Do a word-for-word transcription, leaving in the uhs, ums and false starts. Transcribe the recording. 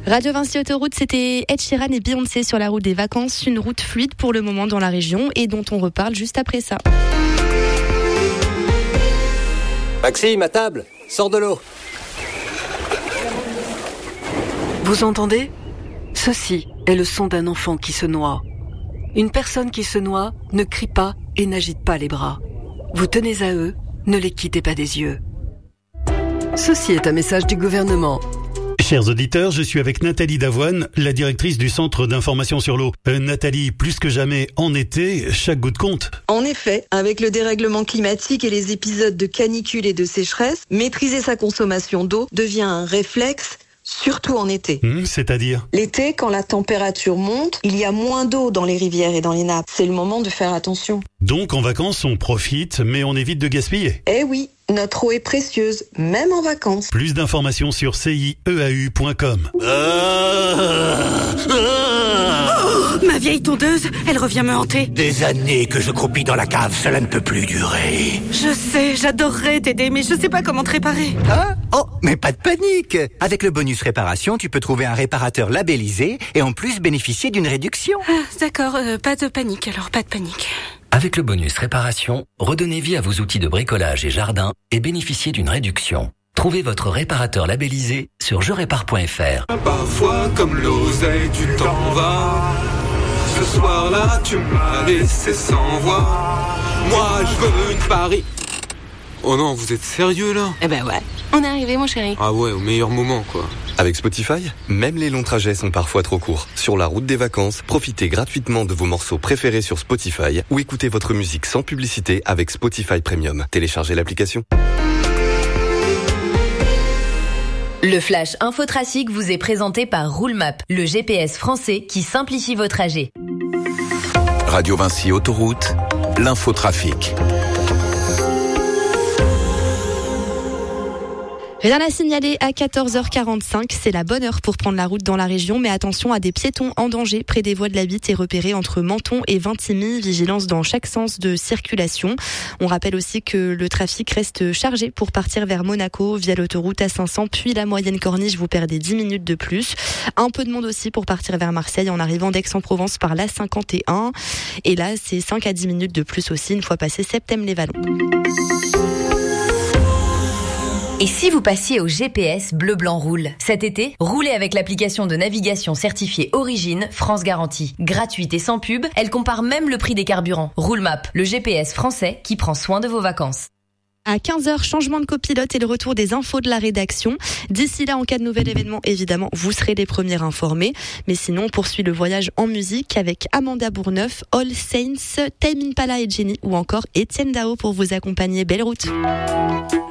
Radio Vinci Autoroute, c'était Ed Sheeran et Beyoncé sur la route des vacances. Une route fluide pour le moment dans la région et dont on reparle juste après ça. Maxime, à table, sors de l'eau. Vous entendez ? Ceci est le son d'un enfant qui se noie. Une personne qui se noie ne crie pas et n'agite pas les bras. Vous tenez à eux, ne les quittez pas des yeux. Ceci est un message du gouvernement. Chers auditeurs, je suis avec Nathalie Davoine, la directrice du Centre d'information sur l'eau. Euh, Nathalie, plus que jamais en été, chaque goutte compte. En effet, avec le dérèglement climatique et les épisodes de canicule et de sécheresse, maîtriser sa consommation d'eau devient un réflexe, surtout en été. Mmh, c'est-à-dire ? L'été, quand la température monte, il y a moins d'eau dans les rivières et dans les nappes. C'est le moment de faire attention. Donc en vacances, on profite, mais on évite de gaspiller. Eh oui, notre eau est précieuse, même en vacances. Plus d'informations sur c i e a u point com. Oh, ma vieille tondeuse, elle revient me hanter. Des années que je croupis dans la cave, cela ne peut plus durer. Je sais, j'adorerais t'aider, mais je sais pas comment te réparer. Ah, oh, mais pas de panique. Avec le bonus réparation, tu peux trouver un réparateur labellisé et en plus bénéficier d'une réduction. Ah, d'accord, euh, pas de panique alors, pas de panique. Avec le bonus réparation, redonnez vie à vos outils de bricolage et jardin et bénéficiez d'une réduction. Trouvez votre réparateur labellisé sur je répare point f r. Parfois, comme l'oseille, tu t'en vas. Ce soir-là, tu m'as laissé sans voix. Moi, je veux une Paris. Oh non, vous êtes sérieux là ? Eh ben ouais, on est arrivé mon chéri. Ah ouais, au meilleur moment quoi. Avec Spotify, même les longs trajets sont parfois trop courts. Sur la route des vacances, profitez gratuitement de vos morceaux préférés sur Spotify ou écoutez votre musique sans publicité avec Spotify Premium. Téléchargez l'application. Le Flash Infotrafic vous est présenté par Roulemap, le G P S français qui simplifie vos trajets. Radio Vinci Autoroute, l'infotrafic. Rien à signaler à quatorze heures quarante-cinq, c'est la bonne heure pour prendre la route dans la région, mais attention à des piétons en danger près des voies de la Bitte et repérés entre Menton et Vintimille, vigilance dans chaque sens de circulation. On rappelle aussi que le trafic reste chargé pour partir vers Monaco via l'autoroute A cinq cents, puis la moyenne corniche, vous perdez dix minutes de plus. Un peu de monde aussi pour partir vers Marseille en arrivant d'Aix-en-Provence par l'A cinquante et un. Et là, c'est cinq à dix minutes de plus aussi une fois passé Septem-les-Vallons. Et si vous passiez au G P S Bleu Blanc Roule ? Cet été, roulez avec l'application de navigation certifiée Origine France Garantie. Gratuite et sans pub, elle compare même le prix des carburants. Roulemap, le G P S français qui prend soin de vos vacances. À quinze heures, changement de copilote et le retour des infos de la rédaction. D'ici là, en cas de nouvel événement, évidemment, vous serez les premiers informés. Mais sinon, on poursuit le voyage en musique avec Amanda Bourneuf, All Saints, Tame Impala et Jenny ou encore Étienne Dao pour vous accompagner. Belle route.